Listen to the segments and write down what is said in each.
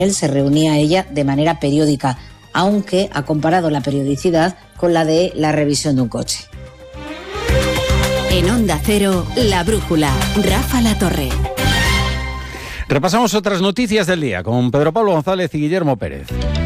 Él se reunía a ella de manera periódica, aunque ha comparado la periodicidad con la de la revisión de un coche. En Onda Cero, La Brújula, Rafa Latorre. Repasamos otras noticias del día con Pedro Pablo González y Guillermo Pérez.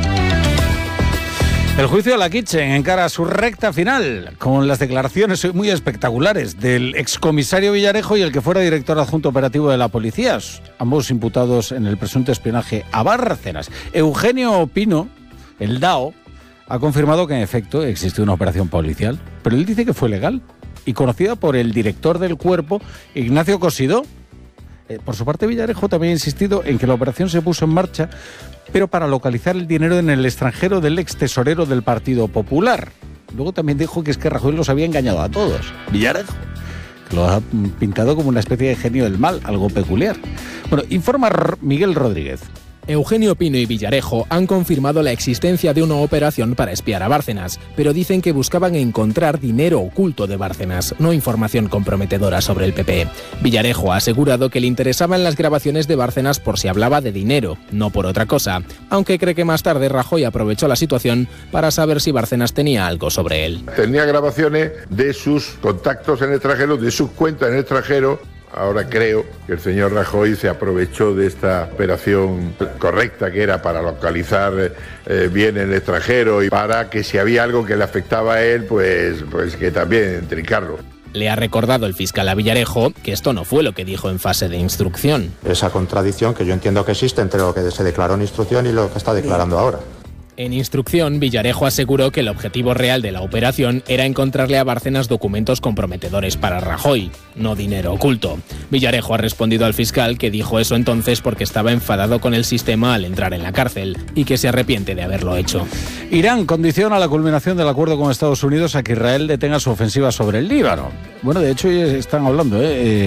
El juicio de la Kitchen encara su recta final con las declaraciones muy espectaculares del excomisario Villarejo y el que fuera director adjunto operativo de la policía, ambos imputados en el presunto espionaje a Bárcenas. Eugenio Pino, el DAO, ha confirmado que en efecto existió una operación policial, pero él dice que fue legal y conocida por el director del cuerpo, Ignacio Cosidó. Por su parte, Villarejo también ha insistido en que la operación se puso en marcha, pero para localizar el dinero en el extranjero del ex tesorero del Partido Popular. Luego también dijo que es que Rajoy los había engañado a todos. Villarejo, que lo ha pintado como una especie de genio del mal, algo peculiar. Bueno, informa Miguel Rodríguez. Eugenio Pino y Villarejo han confirmado la existencia de una operación para espiar a Bárcenas, pero dicen que buscaban encontrar dinero oculto de Bárcenas, no información comprometedora sobre el PP. Villarejo ha asegurado que le interesaban las grabaciones de Bárcenas por si hablaba de dinero, no por otra cosa, aunque cree que más tarde Rajoy aprovechó la situación para saber si Bárcenas tenía algo sobre él. Tenía grabaciones de sus contactos en el extranjero, de sus cuentas en el extranjero. Ahora creo que el señor Rajoy se aprovechó de esta operación correcta que era para localizar bien en el extranjero y para que si había algo que le afectaba a él, pues que también trincarlo. Le ha recordado el fiscal a Villarejo que esto no fue lo que dijo en fase de instrucción. Esa contradicción que yo entiendo que existe entre lo que se declaró en instrucción y lo que está declarando ahora. En instrucción, Villarejo aseguró que el objetivo real de la operación era encontrarle a Bárcenas documentos comprometedores para Rajoy, no dinero oculto. Villarejo ha respondido al fiscal que dijo eso entonces porque estaba enfadado con el sistema al entrar en la cárcel y que se arrepiente de haberlo hecho. Irán condiciona la culminación del acuerdo con Estados Unidos a que Israel detenga su ofensiva sobre el Líbano. Bueno, de hecho, ya están hablando,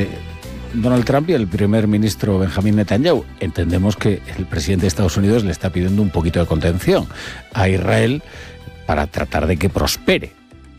Donald Trump y el primer ministro Benjamín Netanyahu. Entendemos que el presidente de Estados Unidos le está pidiendo un poquito de contención a Israel para tratar de que prospere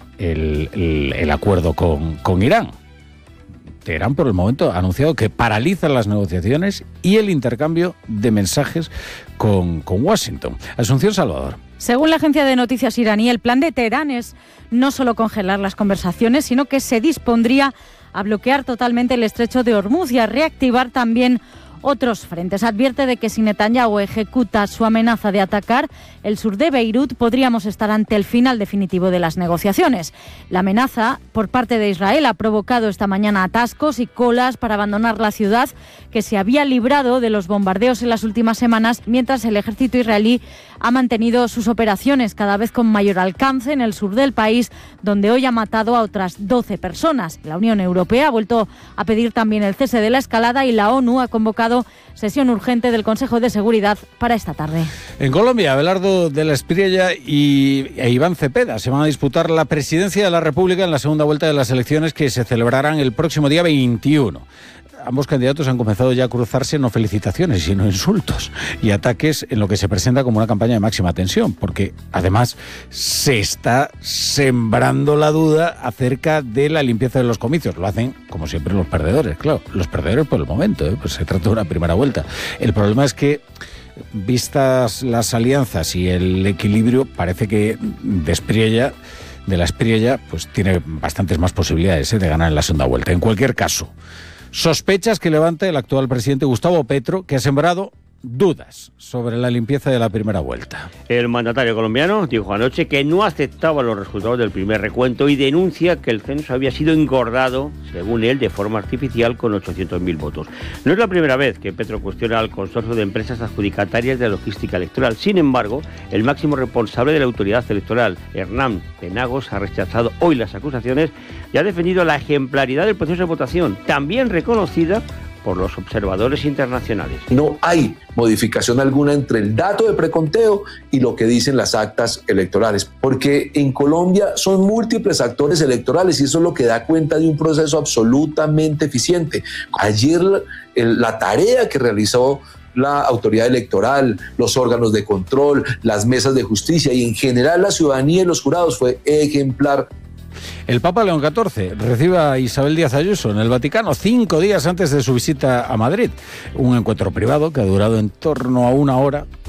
el acuerdo con Irán. Teherán, por el momento, ha anunciado que paraliza las negociaciones y el intercambio de mensajes con Washington. Asunción Salvador. Según la agencia de noticias iraní, el plan de Teherán es no solo congelar las conversaciones, sino que se dispondría a bloquear totalmente el estrecho de Hormuz y a reactivar también otros frentes. Advierte de que si Netanyahu ejecuta su amenaza de atacar el sur de Beirut, podríamos estar ante el final definitivo de las negociaciones. La amenaza por parte de Israel ha provocado esta mañana atascos y colas para abandonar la ciudad, que se había librado de los bombardeos en las últimas semanas, mientras el ejército israelí ha mantenido sus operaciones cada vez con mayor alcance en el sur del país, donde hoy ha matado a otras 12 personas. La Unión Europea ha vuelto a pedir también el cese de la escalada y la ONU ha convocado sesión urgente del Consejo de Seguridad para esta tarde. En Colombia, Abelardo de la Espriella e Iván Cepeda se van a disputar la presidencia de la República en la segunda vuelta de las elecciones que se celebrarán el próximo día 21. Ambos candidatos han comenzado ya a cruzarse no felicitaciones, sino insultos y ataques en lo que se presenta como una campaña de máxima tensión, porque además se está sembrando la duda acerca de la limpieza de los comicios. Lo hacen, como siempre, los perdedores, claro, los perdedores por el momento, pues se trata de una primera vuelta. El problema es que, vistas las alianzas y el equilibrio, parece que de la Espriella, pues tiene bastantes más posibilidades de ganar en la segunda vuelta. En cualquier caso, sospechas que levanta el actual presidente Gustavo Petro, que ha sembrado dudas sobre la limpieza de la primera vuelta. El mandatario colombiano dijo anoche que no aceptaba los resultados del primer recuento y denuncia que el censo había sido engordado, según él, de forma artificial con 800.000 votos. No es la primera vez que Petro cuestiona al consorcio de empresas adjudicatarias de logística electoral. Sin embargo, el máximo responsable de la autoridad electoral, Hernán Penagos, ha rechazado hoy las acusaciones y ha defendido la ejemplaridad del proceso de votación, también reconocida por los observadores internacionales. No hay modificación alguna entre el dato de preconteo y lo que dicen las actas electorales, porque en Colombia son múltiples actores electorales y eso es lo que da cuenta de un proceso absolutamente eficiente. Ayer la tarea que realizó la autoridad electoral, los órganos de control, las mesas de justicia y en general la ciudadanía y los jurados fue ejemplar. El Papa León XIV recibe a Isabel Díaz Ayuso en el Vaticano 5 días antes de su visita a Madrid. Un encuentro privado que ha durado en torno a 1 hora.